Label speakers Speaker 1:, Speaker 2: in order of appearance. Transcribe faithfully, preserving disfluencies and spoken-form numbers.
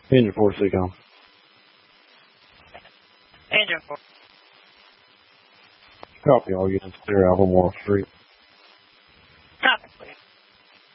Speaker 1: Engine four, Seacom.
Speaker 2: Engine four.
Speaker 1: Copy all units clear Albemarle Street.